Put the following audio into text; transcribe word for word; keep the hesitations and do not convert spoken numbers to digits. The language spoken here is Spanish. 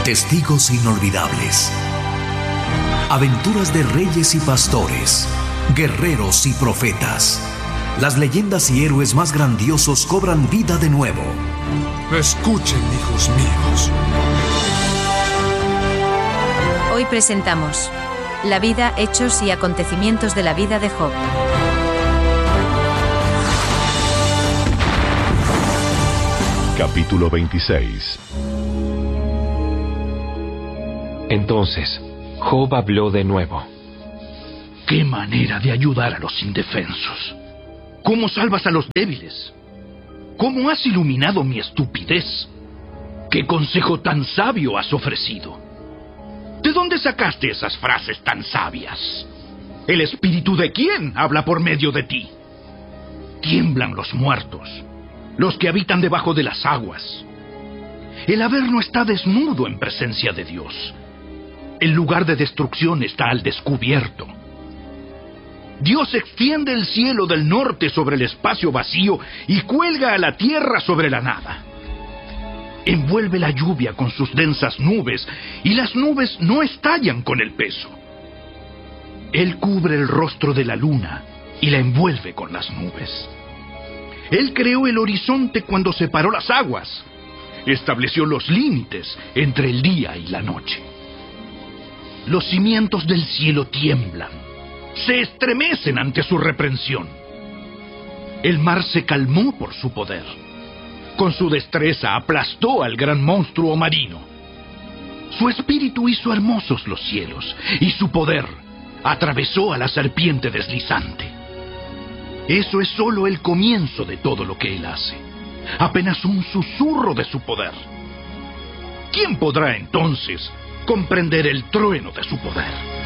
Testigos inolvidables. Aventuras de reyes y pastores, guerreros y profetas. Las leyendas y héroes más grandiosos cobran vida de nuevo. Escuchen, hijos míos. Hoy presentamos la vida, hechos y acontecimientos de la vida de Job. Capítulo veintiséis. Entonces, Job habló de nuevo. ¡Qué manera de ayudar a los indefensos! ¿Cómo salvas a los débiles? ¿Cómo has iluminado mi estupidez? ¿Qué consejo tan sabio has ofrecido? ¿De dónde sacaste esas frases tan sabias? ¿El espíritu de quién habla por medio de ti? Tiemblan los muertos, los que habitan debajo de las aguas. El Averno está desnudo en presencia de Dios. El lugar de destrucción está al descubierto. Dios extiende el cielo del norte sobre el espacio vacío y cuelga a la tierra sobre la nada. Envuelve la lluvia con sus densas nubes y las nubes no estallan con el peso. Él cubre el rostro de la luna y la envuelve con las nubes. Él creó el horizonte cuando separó las aguas. Estableció los límites entre el día y la noche. Los cimientos del cielo tiemblan, se estremecen ante su reprensión. El mar se calmó por su poder. Con su destreza aplastó al gran monstruo marino. Su espíritu hizo hermosos los cielos, y su poder atravesó a la serpiente deslizante. Eso es solo el comienzo de todo lo que él hace, apenas un susurro de su poder. ¿Quién podrá entonces comprender el trueno de su poder?